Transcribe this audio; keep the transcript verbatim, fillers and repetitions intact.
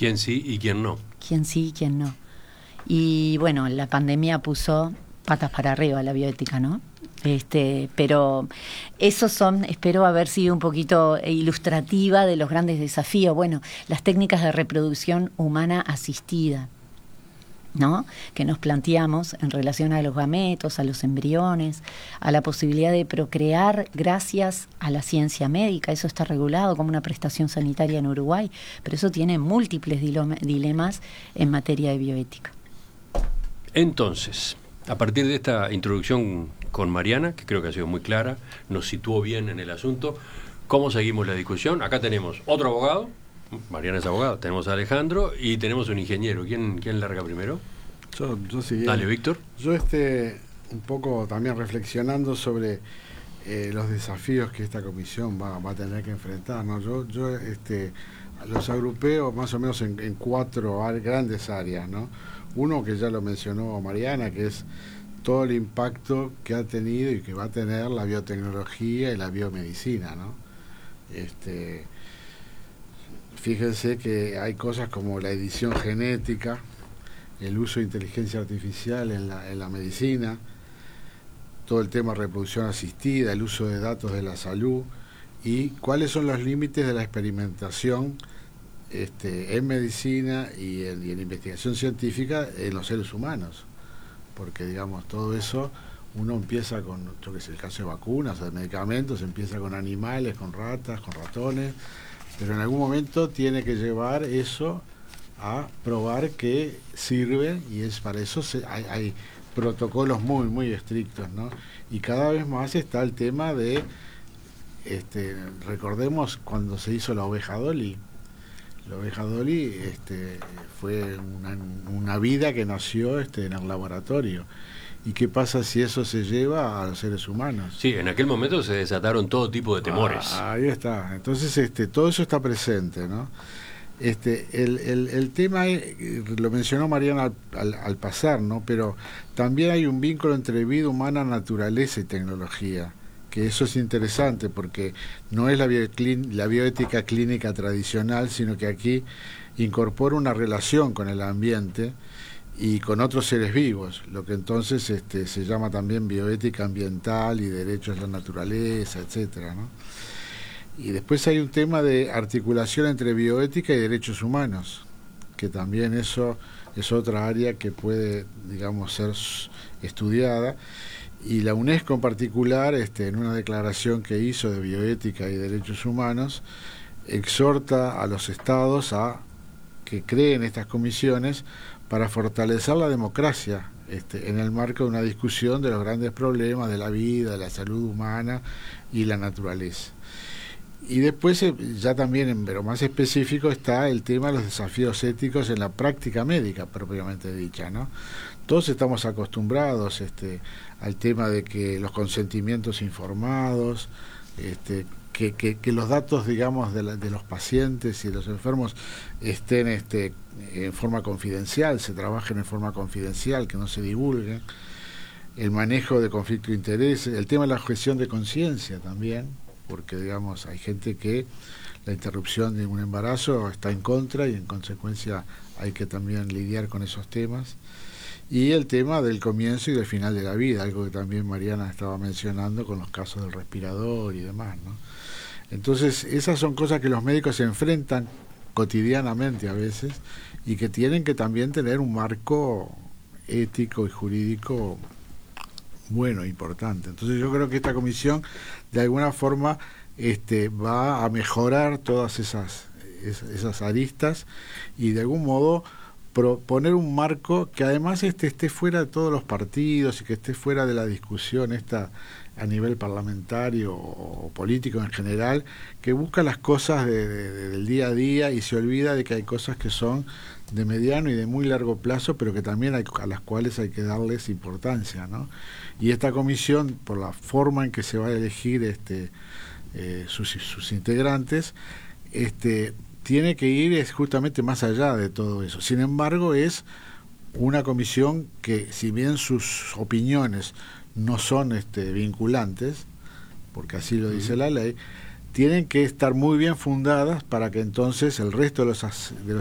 ¿Quién sí y quién no? ¿Quién sí y quién no? Y bueno, la pandemia puso patas para arriba la bioética, ¿no? Este, pero esos son, espero haber sido un poquito ilustrativa de los grandes desafíos. Bueno, las técnicas de reproducción humana asistida, ¿no?, que nos planteamos en relación a los gametos, a los embriones, a la posibilidad de procrear gracias a la ciencia médica. Eso está regulado como una prestación sanitaria en Uruguay, pero eso tiene múltiples dilemas en materia de bioética. Entonces, a partir de esta introducción con Mariana, que creo que ha sido muy clara, nos situó bien en el asunto, ¿cómo seguimos la discusión? Acá tenemos otro abogado, Mariana es abogado, tenemos a Alejandro y tenemos un ingeniero. ¿Quién, quién larga primero? Yo, yo sí. Dale, Víctor. Yo este, un poco también reflexionando sobre eh, los desafíos que esta comisión va, va a tener que enfrentar, ¿no? Yo, yo este, los agrupeo más o menos en, en cuatro grandes áreas, ¿no? Uno que ya lo mencionó Mariana, que es todo el impacto que ha tenido y que va a tener la biotecnología y la biomedicina, ¿no? Este, fíjense que hay cosas como la edición genética, el uso de inteligencia artificial en la, en la medicina, todo el tema de reproducción asistida, el uso de datos de la salud y cuáles son los límites de la experimentación este, en medicina y en, y en investigación científica en los seres humanos. Porque, digamos, todo eso, uno empieza con, yo que sé, el caso de vacunas o de medicamentos, empieza con animales, con ratas, con ratones, pero en algún momento tiene que llevar eso a probar que sirve, y es para eso se, hay, hay protocolos muy, muy estrictos, ¿no? Y cada vez más está el tema de, este, recordemos cuando se hizo la oveja Dolly. La oveja Dolly este, fue una, una vida que nació este, en el laboratorio. ¿Y qué pasa si eso se lleva a los seres humanos? Sí, en aquel momento se desataron todo tipo de temores. Ah, ahí está. Entonces, este, todo eso está presente, ¿no? Este, el, el, el tema, lo mencionó Mariana al, al, al pasar, ¿no? Pero también hay un vínculo entre vida humana, naturaleza y tecnología, que eso es interesante porque no es la, bioclin, la bioética clínica tradicional, sino que aquí incorpora una relación con el ambiente y con otros seres vivos, lo que entonces este, se llama también bioética ambiental y derechos a la naturaleza, etcétera, ¿no? Y después hay un tema de articulación entre bioética y derechos humanos, que también eso es otra área que puede, digamos, ser estudiada. Y la UNESCO en particular, este, en una declaración que hizo de bioética y derechos humanos, exhorta a los estados a que creen estas comisiones para fortalecer la democracia este, en el marco de una discusión de los grandes problemas de la vida, de la salud humana y la naturaleza. Y después, ya también, en, pero más específico, está el tema de los desafíos éticos en la práctica médica propiamente dicha, ¿no? Todos estamos acostumbrados este, al tema de que los consentimientos informados, este, que, que, que los datos, digamos, de, la, de los pacientes y de los enfermos estén este, en forma confidencial, se trabajen en forma confidencial, que no se divulguen, el manejo de conflicto de intereses, el tema de la objeción de conciencia también, porque, digamos, hay gente que la interrupción de un embarazo está en contra y en consecuencia hay que también lidiar con esos temas. Y el tema del comienzo y del final de la vida, algo que también Mariana estaba mencionando con los casos del respirador y demás, ¿no? Entonces, esas son cosas que los médicos se enfrentan cotidianamente a veces y que tienen que también tener un marco ético y jurídico bueno, importante. Entonces yo creo que esta comisión de alguna forma este, va a mejorar todas esas, esas aristas y de algún modo proponer un marco que además este, esté fuera de todos los partidos y que esté fuera de la discusión esta a nivel parlamentario o político en general, que busca las cosas de, de, del día a día y se olvida de que hay cosas que son de mediano y de muy largo plazo, pero que también hay, a las cuales hay que darles importancia, ¿no? Y esta comisión, por la forma en que se va a elegir este, eh, sus, sus integrantes, este, tiene que ir es justamente más allá de todo eso. Sin embargo, es una comisión que, si bien sus opiniones no son este, vinculantes, porque así lo dice la ley, tienen que estar muy bien fundadas para que entonces el resto de los, de los